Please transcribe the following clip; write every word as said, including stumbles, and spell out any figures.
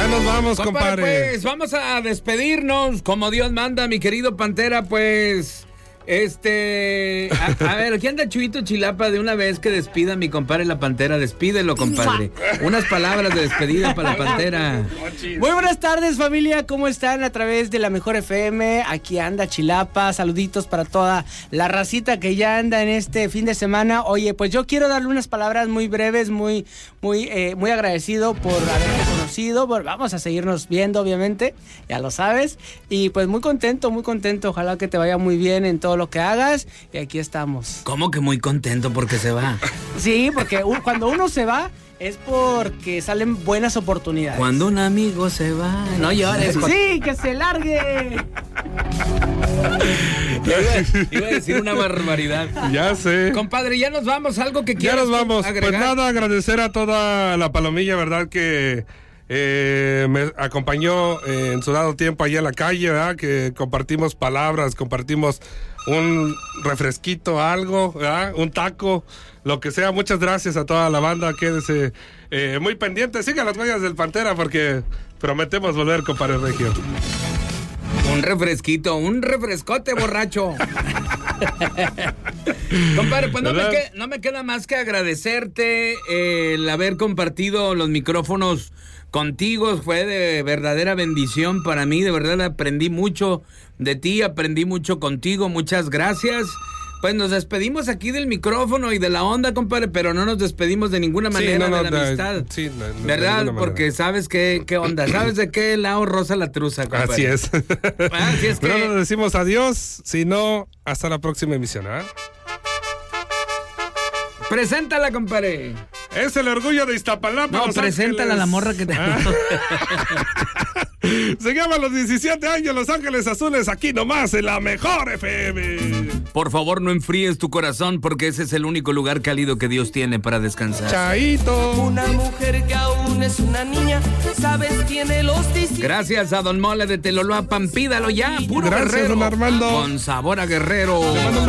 nos vamos, compadre, compadre. Pues vamos a despedirnos como Dios manda, mi querido Pantera, pues... Este, a, a ver, aquí anda Chuyito Chilapa de una vez que despida a mi compadre la Pantera. Despídelo, compadre. Unas palabras de despedida para la Pantera. Muy buenas tardes, familia. ¿Cómo están? A través de la Mejor F M. Aquí anda Chilapa. Saluditos para toda la racita que ya anda en este fin de semana. Oye, pues yo quiero darle unas palabras muy breves, muy, muy, eh, muy agradecido por haberte conocido. Bueno, vamos a seguirnos viendo, obviamente. Ya lo sabes. Y pues muy contento, muy contento. Ojalá que te vaya muy bien en todo lo que hagas, y aquí estamos. ¿Cómo que muy contento porque se va? Sí, porque un, cuando uno se va es porque salen buenas oportunidades. Cuando un amigo se va, no llores. Sí, que se largue. Iba, iba a decir una barbaridad. Ya sé. Compadre, ya nos vamos, algo que Ya quieras nos vamos. agregar. Pues nada, agradecer a toda la palomilla, ¿verdad? Que eh, me acompañó eh, en su dado tiempo allá en la calle, ¿verdad? Que compartimos palabras, compartimos un refresquito, algo, ¿verdad? Un taco, lo que sea. Muchas gracias a toda la banda. Quédese eh, muy pendiente. Sigan las huellas del Pantera porque prometemos volver, compadre Regio. Un refresquito, un refrescote, borracho. Compadre, pues no me, que, no me queda más que agradecerte eh, el haber compartido los micrófonos contigo. Fue de verdadera bendición para mí. De verdad aprendí mucho de ti, aprendí mucho contigo. Muchas gracias. Pues nos despedimos aquí del micrófono y de la onda, compadre, pero no nos despedimos de ninguna manera sí, no, no, de la de, amistad. Sí, no, no, ¿verdad? Porque sabes qué, qué onda, sabes de qué lado rosa la truza, compadre. Así es. Así es que... Pero no nos decimos adiós, sino hasta la próxima emisión, ¿eh? Preséntala, compadre. Es el orgullo de Iztapalapa. No, preséntala a la morra que te... ¿Ah? Se llama Los diecisiete años, Los Ángeles Azules, aquí nomás en la Mejor F M. Por favor, no enfríes tu corazón, porque ese es el único lugar cálido que Dios tiene para descansar. Chaito. Una mujer que aún es una niña, sabes, tiene los diecisiete. Gracias a Don Mole de Teloloapan, pídalo ya, puro Gracias, guerrero. Don Armando. Con sabor a guerrero.